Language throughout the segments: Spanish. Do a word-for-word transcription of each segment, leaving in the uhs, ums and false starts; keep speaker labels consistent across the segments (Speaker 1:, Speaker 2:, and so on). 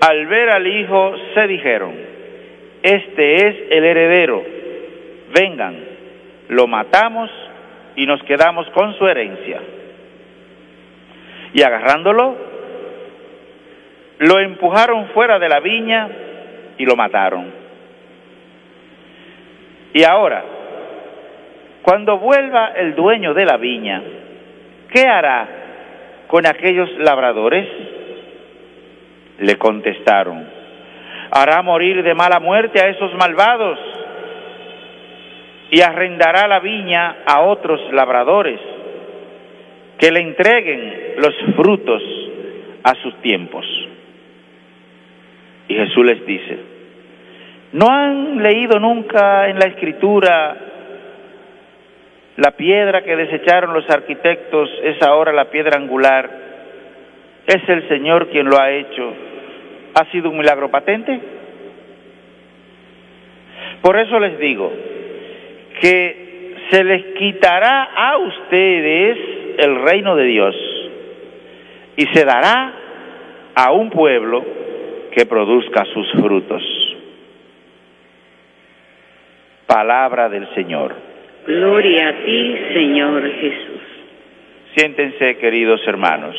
Speaker 1: al ver al hijo, se dijeron: este es el heredero, vengan, lo matamos y nos quedamos con su herencia. Y agarrándolo, lo empujaron fuera de la viña y lo mataron. Y ahora, cuando vuelva el dueño de la viña, ¿qué hará con aquellos labradores? Le contestaron: hará morir de mala muerte a esos malvados y arrendará la viña a otros labradores que le entreguen los frutos a sus tiempos. Y Jesús les dice: ¿no han leído nunca en la Escritura: la piedra que desecharon los arquitectos es ahora la piedra angular? Es el Señor quien lo ha hecho. ¿Ha sido un milagro patente? Por eso les digo que se les quitará a ustedes el reino de Dios y se dará a un pueblo que produzca sus frutos. Palabra del Señor.
Speaker 2: Gloria a ti, Señor Jesús.
Speaker 1: Siéntense, queridos hermanos.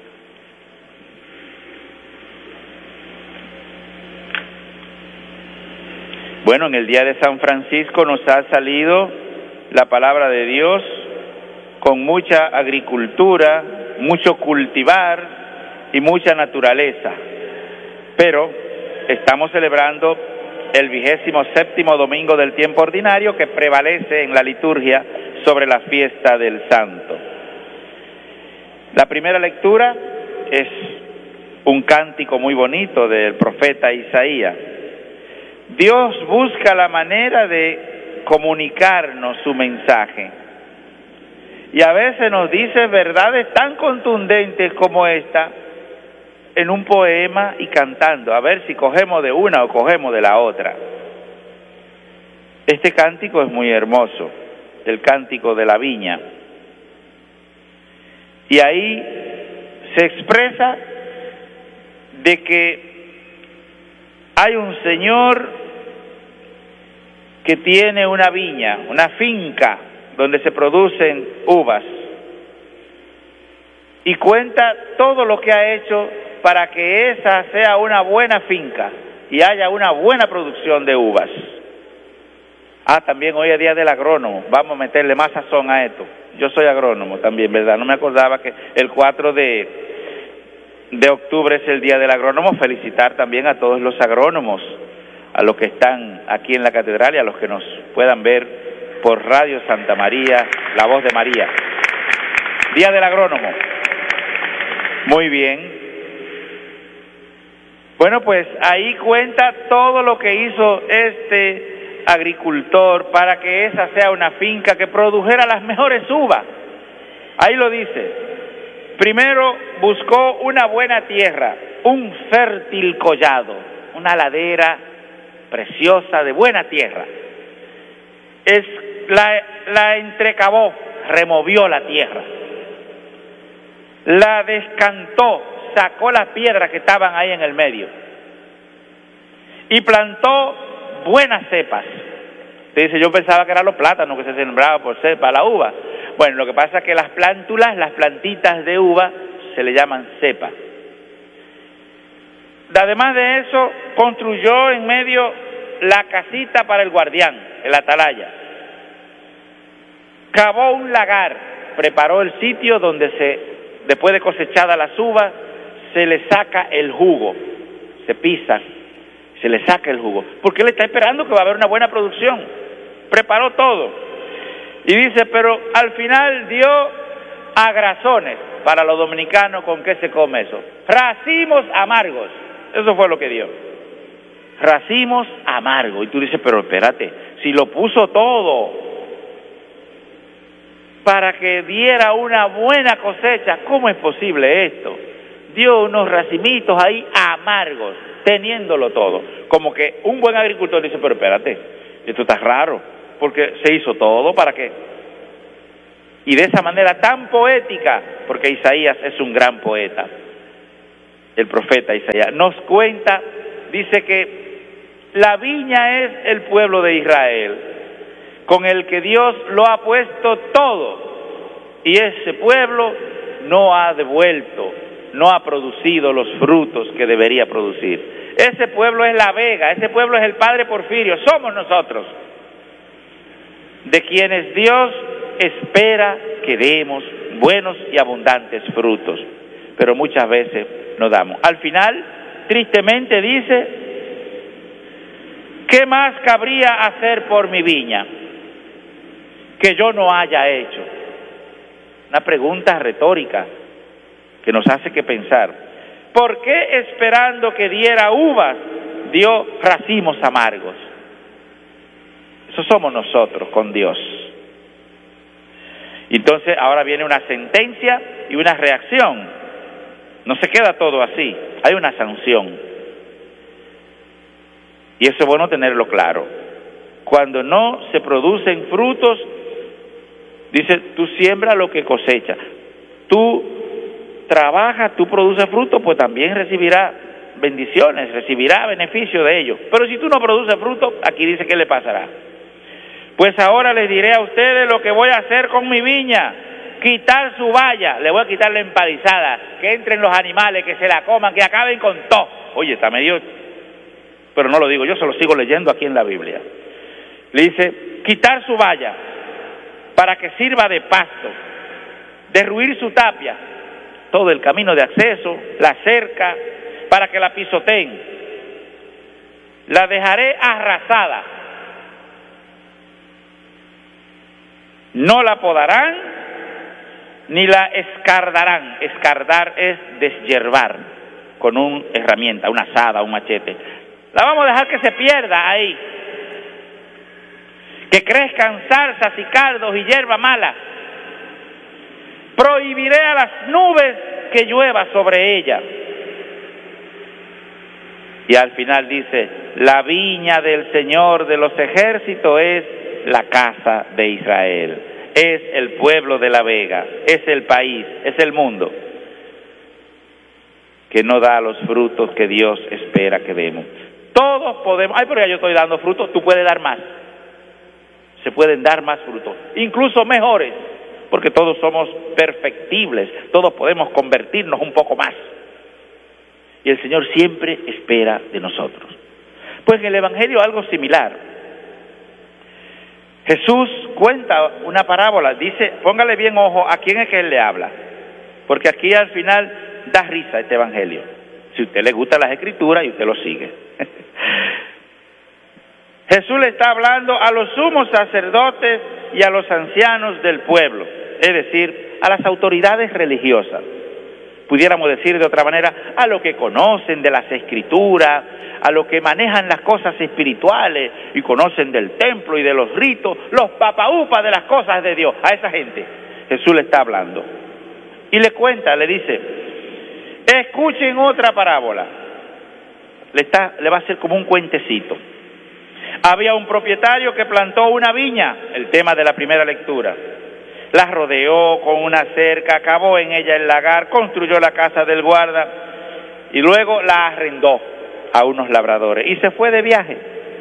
Speaker 1: Bueno, en el día de San Francisco nos ha salido la palabra de Dios con mucha agricultura, mucho cultivar y mucha naturaleza. Pero estamos celebrando el vigésimo séptimo domingo del tiempo ordinario, que prevalece en la liturgia sobre la fiesta del Santo. La primera lectura es un cántico muy bonito del profeta Isaías. Dios busca la manera de comunicarnos su mensaje y a veces nos dice verdades tan contundentes como esta en un poema y cantando, a ver si cogemos de una o cogemos de la otra. Este cántico es muy hermoso, el cántico de la viña, y ahí se expresa de que hay un señor que tiene una viña, una finca donde se producen uvas, y cuenta todo lo que ha hecho para que esa sea una buena finca y haya una buena producción de uvas. Ah, también hoy es día del agrónomo, vamos a meterle más sazón a esto. Yo soy agrónomo también, ¿verdad? No me acordaba que el cuatro de, de octubre es el día del agrónomo. Felicitar también a todos los agrónomos, a los que están aquí en la catedral y a los que nos puedan ver por Radio Santa María, La Voz de María. Día del agrónomo. Muy bien. Bueno, pues ahí cuenta todo lo que hizo este agricultor para que esa sea una finca que produjera las mejores uvas. Ahí lo dice. Primero buscó una buena tierra, un fértil collado, una ladera preciosa de buena tierra. Es, la, la entrecavó, removió la tierra, la descantó, sacó las piedras que estaban ahí en el medio y plantó buenas cepas. Usted dice: yo pensaba que eran los plátanos que se sembraban por cepa, la uva. Bueno, lo que pasa es que las plántulas, las plantitas de uva, se le llaman cepa. Además de eso, construyó en medio la casita para el guardián, el atalaya. Cavó un lagar, preparó el sitio donde se, después de cosechadas las uvas, se le saca el jugo, se pisa, se le saca el jugo, porque él está esperando que va a haber una buena producción. Preparó todo. Y dice, pero al final dio agrazones. Para los dominicanos, ¿con qué se come eso? Racimos amargos. Eso fue lo que dio. Racimos amargos. Y tú dices, pero espérate, si lo puso todo para que diera una buena cosecha, ¿cómo es posible esto? Dio unos racimitos ahí amargos, teniéndolo todo. Como que un buen agricultor dice, pero espérate, esto está raro, porque se hizo todo para que... Y de esa manera tan poética, porque Isaías es un gran poeta, el profeta Isaías, nos cuenta, dice que la viña es el pueblo de Israel, con el que Dios lo ha puesto todo, y ese pueblo no ha devuelto, no ha producido los frutos que debería producir. Ese pueblo es la Vega, ese pueblo es el Padre Porfirio, somos nosotros, de quienes Dios espera que demos buenos y abundantes frutos, pero muchas veces no damos. Al final, tristemente dice, ¿qué más cabría hacer por mi viña que yo no haya hecho? Una pregunta retórica que nos hace que pensar. ¿Por qué esperando que diera uvas, dio racimos amargos? Eso somos nosotros con Dios. Entonces ahora viene una sentencia y una reacción. No se queda todo así, hay una sanción. Y eso es bueno tenerlo claro. Cuando no se producen frutos, dice, tú siembra lo que cosecha. Tú trabajas, tú produces frutos, pues también recibirás bendiciones, recibirá beneficio de ello. Pero si tú no produces frutos, aquí dice que le pasará. Pues ahora les diré a ustedes lo que voy a hacer con mi viña. Quitar su valla, le voy a quitar la empalizada, que entren los animales, que se la coman, que acaben con todo. Oye, está medio, pero no lo digo yo, se lo sigo leyendo aquí en la Biblia. Le dice, quitar su valla para que sirva de pasto, derruir su tapia, todo el camino de acceso, la cerca, para que la pisoteen. La dejaré arrasada. No la podarán ni la escardarán. Escardar es deshiervar con una herramienta, una azada, un machete. La vamos a dejar que se pierda ahí. Que crezcan zarzas y cardos y hierba mala. Prohibiré a las nubes que llueva sobre ella. Y al final dice, la viña del Señor de los ejércitos es la casa de Israel, es el pueblo de la Vega, es el país, es el mundo, que no da los frutos que Dios espera que demos. Todos podemos, ay, pero ya yo estoy dando frutos, tú puedes dar más, se pueden dar más frutos, incluso mejores, porque todos somos perfectibles, todos podemos convertirnos un poco más. Y el Señor siempre espera de nosotros. Pues en el Evangelio algo similar. Jesús cuenta una parábola, dice, póngale bien ojo a quién es que Él le habla, porque aquí al final da risa este Evangelio, si a usted le gustan las Escrituras y usted lo sigue. Jesús le está hablando a los sumos sacerdotes y a los ancianos del pueblo, es decir, a las autoridades religiosas. Pudiéramos decir de otra manera, a los que conocen de las Escrituras, a los que manejan las cosas espirituales y conocen del templo y de los ritos, los papaupas de las cosas de Dios. A esa gente Jesús le está hablando. Y le cuenta, le dice, escuchen otra parábola. Le, está, le va a hacer como un cuentecito. Había un propietario que plantó una viña, el tema de la primera lectura. La rodeó con una cerca, cavó en ella el lagar, construyó la casa del guarda y luego la arrendó a unos labradores y se fue de viaje.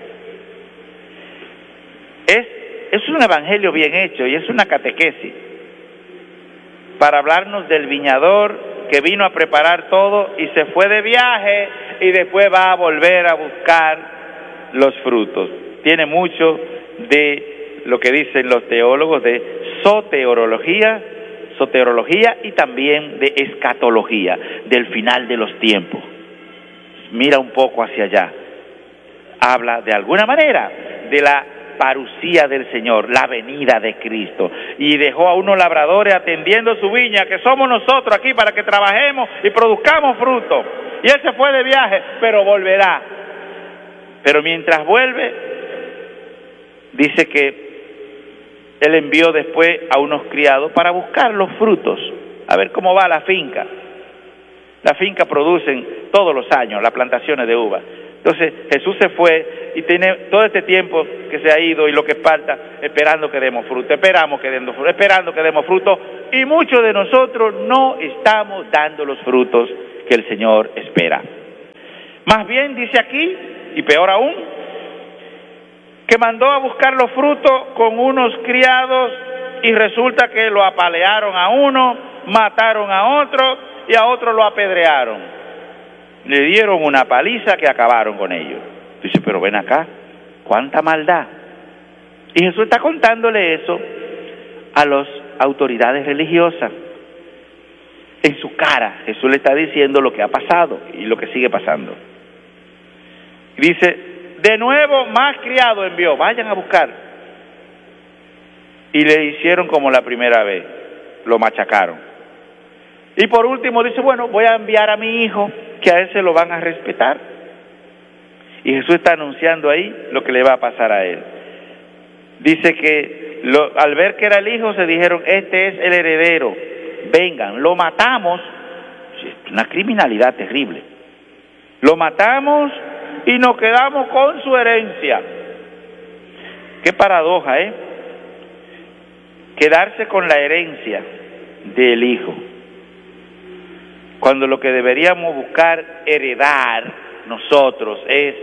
Speaker 1: Es, es un evangelio bien hecho y es una catequesis para hablarnos del viñador que vino a preparar todo y se fue de viaje y después va a volver a buscar los frutos. Tiene mucho de lo que dicen los teólogos de soteriología, soteriología y también de escatología, del final de los tiempos. Mira un poco hacia allá. Habla de alguna manera de la parucía del Señor, la venida de Cristo. Y dejó a unos labradores atendiendo su viña, que somos nosotros aquí para que trabajemos y produzcamos fruto. Y él se fue de viaje, pero volverá. Pero mientras vuelve, dice que él envió después a unos criados para buscar los frutos, a ver cómo va la finca. La finca producen todos los años las plantaciones de uva. Entonces Jesús se fue y tiene todo este tiempo que se ha ido y lo que falta esperando que demos fruto, esperamos que demos fruto, esperando que demos fruto, y muchos de nosotros no estamos dando los frutos que el Señor espera. Más bien dice aquí, y peor aún, que mandó a buscar los frutos con unos criados y resulta que lo apalearon a uno, mataron a otro y a otro lo apedrearon. Le dieron una paliza que acabaron con ellos. Dice, pero ven acá, cuánta maldad. Y Jesús está contándole eso a las autoridades religiosas. En su cara, Jesús le está diciendo lo que ha pasado y lo que sigue pasando. Dice, de nuevo más criado envió, vayan a buscar. Y le hicieron como la primera vez, lo machacaron. Y por último dice, bueno, voy a enviar a mi hijo, que a ese lo van a respetar. Y Jesús está anunciando ahí lo que le va a pasar a él. Dice que lo, al ver que era el hijo, se dijeron, este es el heredero, vengan, lo matamos. Es una criminalidad terrible. Lo matamos y nos quedamos con su herencia. Qué paradoja, ¿eh? Quedarse con la herencia del hijo, cuando lo que deberíamos buscar heredar nosotros es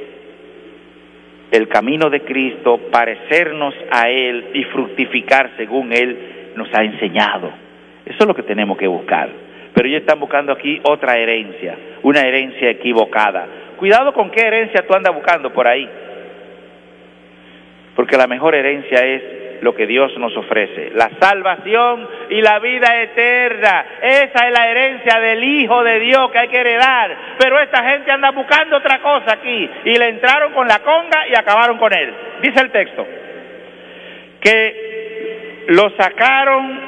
Speaker 1: el camino de Cristo, parecernos a Él y fructificar según Él nos ha enseñado. Eso es lo que tenemos que buscar. Pero ellos están buscando aquí otra herencia, una herencia equivocada. Cuidado con qué herencia tú andas buscando por ahí, porque la mejor herencia es lo que Dios nos ofrece, la salvación y la vida eterna. Esa es la herencia del Hijo de Dios que hay que heredar, pero esta gente anda buscando otra cosa aquí, y le entraron con la conga y acabaron con él. Dice el texto, que lo sacaron,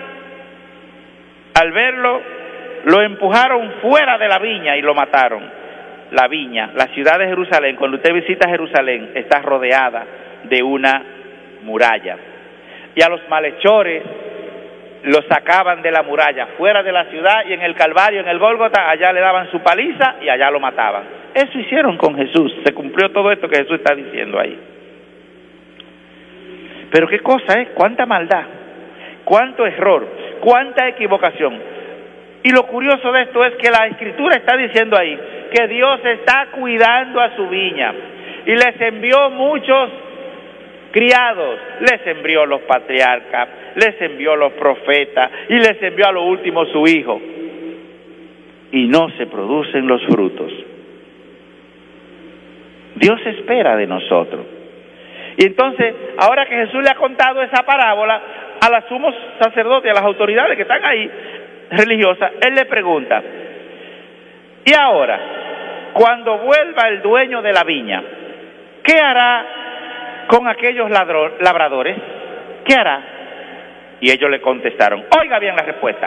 Speaker 1: al verlo, lo empujaron fuera de la viña y lo mataron. La viña, la ciudad de Jerusalén, cuando usted visita Jerusalén, está rodeada de una muralla, y a los malhechores los sacaban de la muralla, fuera de la ciudad, y en el Calvario, en el Gólgota, allá le daban su paliza y allá lo mataban. Eso hicieron con Jesús, se cumplió todo esto que Jesús está diciendo ahí. Pero qué cosa es, ¿eh? Cuánta maldad, cuánto error, cuánta equivocación. Y lo curioso de esto es que la Escritura está diciendo ahí que Dios está cuidando a su viña y les envió muchos criados, les envió los patriarcas, les envió los profetas y les envió a lo último su hijo, y no se producen los frutos. Dios espera de nosotros. Y entonces, ahora que Jesús le ha contado esa parábola a los sumos sacerdotes, a las autoridades que están ahí religiosas, él le pregunta, y ahora, cuando vuelva el dueño de la viña, ¿qué hará con aquellos ladro- labradores? ¿Qué hará? Y ellos le contestaron, oiga bien la respuesta,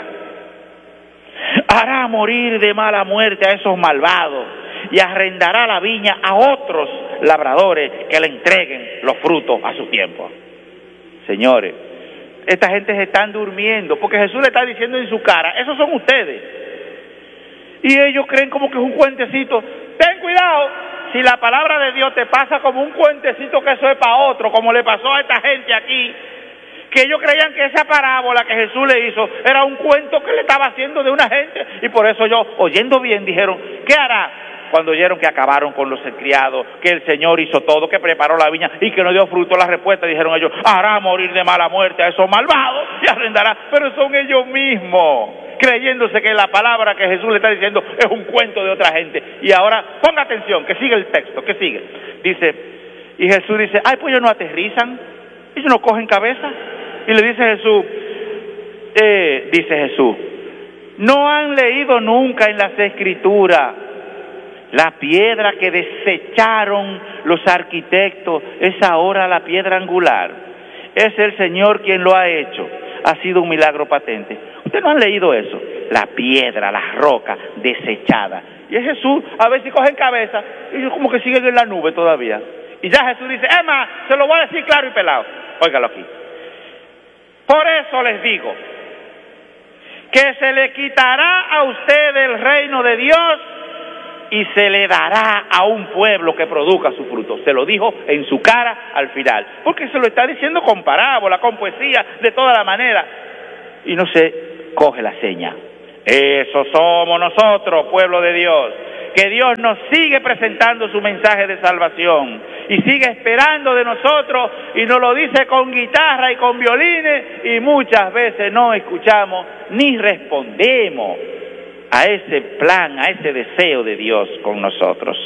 Speaker 1: hará morir de mala muerte a esos malvados y arrendará la viña a otros labradores que le entreguen los frutos a su tiempo. Señores, esta gente se están durmiendo porque Jesús le está diciendo en su cara, esos son ustedes. Y ellos creen como que es un cuentecito. Ten cuidado, si la palabra de Dios te pasa como un cuentecito, que eso es para otro, como le pasó a esta gente aquí, que ellos creían que esa parábola que Jesús le hizo era un cuento que le estaba haciendo de una gente, y por eso ellos, oyendo bien, dijeron, ¿qué hará? Cuando oyeron que acabaron con los criados, que el Señor hizo todo, que preparó la viña y que no dio fruto, la respuesta, dijeron ellos, hará morir de mala muerte a esos malvados y arrendará. Pero son ellos mismos, creyéndose que la palabra que Jesús le está diciendo es un cuento de otra gente. Y ahora, ponga atención, que sigue el texto, que sigue. Dice, y Jesús dice, ay, pues ellos no aterrizan, ellos no cogen cabeza. Y le dice Jesús, eh, dice Jesús, no han leído nunca en las Escrituras la piedra que desecharon los arquitectos, es ahora la piedra angular. Es el Señor quien lo ha hecho. Ha sido un milagro patente. ¿Ustedes no han leído eso? La piedra, la roca desechada. Y es Jesús, a ver si cogen cabeza, y ellos como que siguen en la nube todavía. Y ya Jesús dice, es más, se lo voy a decir claro y pelado. Óigalo aquí. Por eso les digo que se le quitará a usted el reino de Dios y se le dará a un pueblo que produzca su fruto. Se lo dijo en su cara al final, porque se lo está diciendo con parábola, con poesía, de toda la manera. Y no se coge la seña. Eso somos nosotros, pueblo de Dios, que Dios nos sigue presentando su mensaje de salvación y sigue esperando de nosotros y nos lo dice con guitarra y con violines y muchas veces no escuchamos ni respondemos a ese plan, a ese deseo de Dios con nosotros.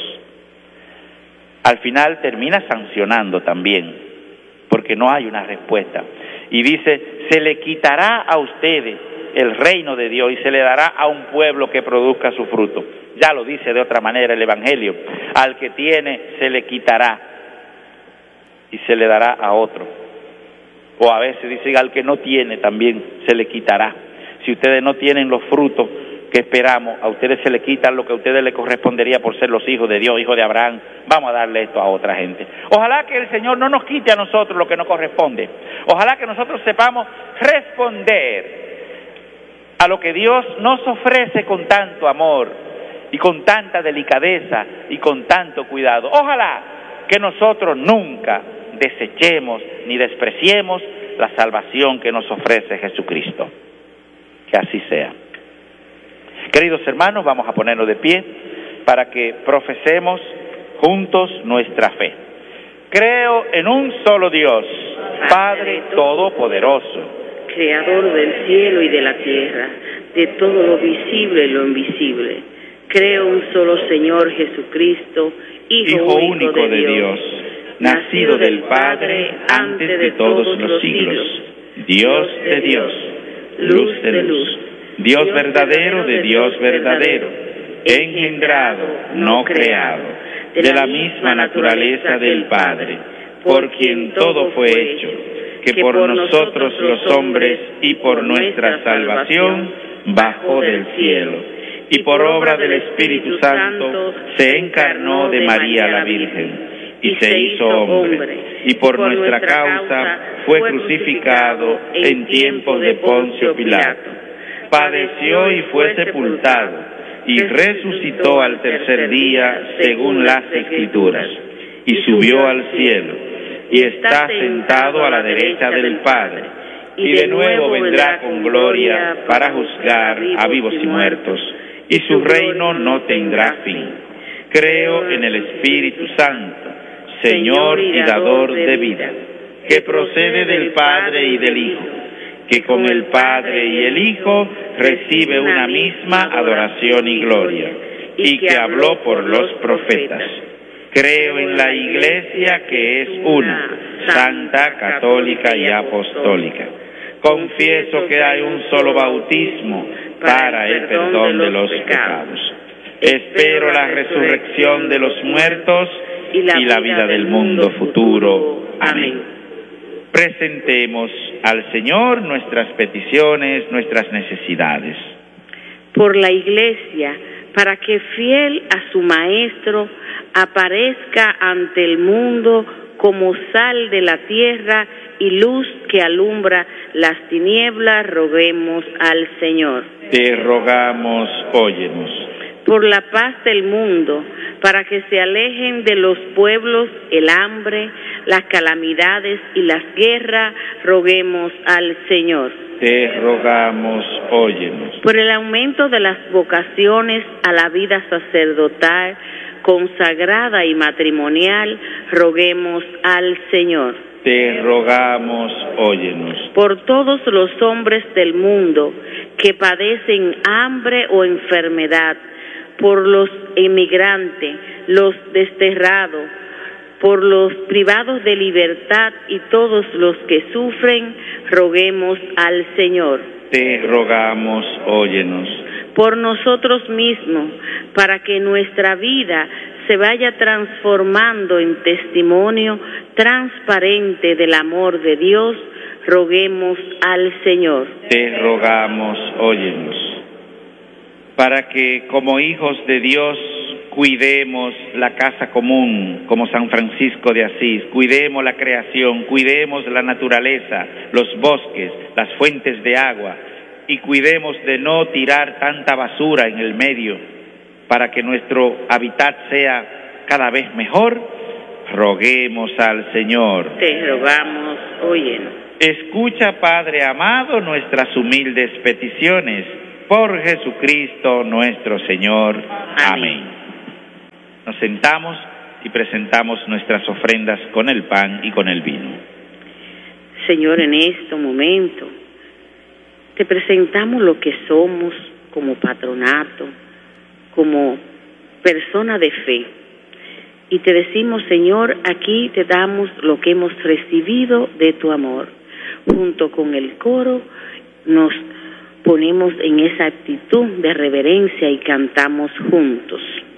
Speaker 1: Al final termina sancionando también, porque no hay una respuesta. Y dice, se le quitará a ustedes el reino de Dios y se le dará a un pueblo que produzca su fruto. Ya lo dice de otra manera el Evangelio. Al que tiene se le quitará y se le dará a otro. O a veces dice, al que no tiene también se le quitará. Si ustedes no tienen los frutos que esperamos, a ustedes se les quita lo que a ustedes les correspondería por ser los hijos de Dios, hijos de Abraham. Vamos a darle esto a otra gente. Ojalá que el Señor no nos quite a nosotros lo que nos corresponde. Ojalá que nosotros sepamos responder a lo que Dios nos ofrece con tanto amor y con tanta delicadeza y con tanto cuidado. Ojalá que nosotros nunca desechemos ni despreciemos la salvación que nos ofrece Jesucristo. Que así sea. Queridos hermanos, vamos a ponernos de pie para que profesemos juntos nuestra fe. Creo en un solo Dios, Padre Todopoderoso,
Speaker 2: Creador del cielo y de la tierra, de todo lo visible y lo invisible. Creo un solo Señor Jesucristo, Hijo,
Speaker 1: Hijo único, único de, de Dios, Dios, nacido del Padre antes de todos los siglos, Dios de Dios, luz de luz, Dios verdadero de Dios verdadero, engendrado, no creado, de la misma naturaleza del Padre, por quien todo fue hecho, que por nosotros los hombres y por nuestra salvación bajó del cielo, y por obra del Espíritu Santo se encarnó de María la Virgen, y se hizo hombre, y por nuestra causa fue crucificado en tiempos de Poncio Pilato. Padeció y fue sepultado, y resucitó al tercer día según las Escrituras, y subió al cielo, y está sentado a la derecha del Padre, y de nuevo vendrá con gloria para juzgar a vivos y muertos, y su reino no tendrá fin. Creo en el Espíritu Santo, Señor y dador de vida, que procede del Padre y del Hijo, que con el Padre y el Hijo recibe una misma adoración y gloria, y que habló por los profetas. Creo en la Iglesia que es una, santa, católica y apostólica. Confieso que hay un solo bautismo para el perdón de los pecados. Espero la resurrección de los muertos y la vida del mundo futuro. Amén. Presentemos al Señor nuestras peticiones, nuestras necesidades.
Speaker 2: Por la Iglesia, para que fiel a su Maestro aparezca ante el mundo como sal de la tierra y luz que alumbra las tinieblas, roguemos al Señor.
Speaker 1: Te rogamos, óyenos.
Speaker 2: Por la paz del mundo, para que se alejen de los pueblos el hambre, las calamidades y las guerras, roguemos al Señor.
Speaker 1: Te rogamos, óyenos.
Speaker 2: Por el aumento de las vocaciones a la vida sacerdotal, consagrada y matrimonial, roguemos al Señor.
Speaker 1: Te rogamos, óyenos.
Speaker 2: Por todos los hombres del mundo que padecen hambre o enfermedad, por los emigrantes, los desterrados, por los privados de libertad y todos los que sufren, roguemos al Señor.
Speaker 1: Te rogamos, óyenos.
Speaker 2: Por nosotros mismos, para que nuestra vida se vaya transformando en testimonio transparente del amor de Dios, roguemos al Señor.
Speaker 1: Te rogamos, óyenos. Para que como hijos de Dios cuidemos la casa común, como San Francisco de Asís, cuidemos la creación, cuidemos la naturaleza, los bosques, las fuentes de agua, y cuidemos de no tirar tanta basura en el medio, para que nuestro hábitat sea cada vez mejor, roguemos al Señor.
Speaker 2: Te rogamos, óyenos.
Speaker 1: Escucha, Padre amado, nuestras humildes peticiones, por Jesucristo nuestro Señor. Amén. Amén. Nos sentamos y presentamos nuestras ofrendas con el pan y con el vino.
Speaker 2: Señor, en este momento te presentamos lo que somos como patronato, como persona de fe. Y te decimos, Señor, aquí te damos lo que hemos recibido de tu amor. Junto con el coro nos ponemos en esa actitud de reverencia y cantamos juntos.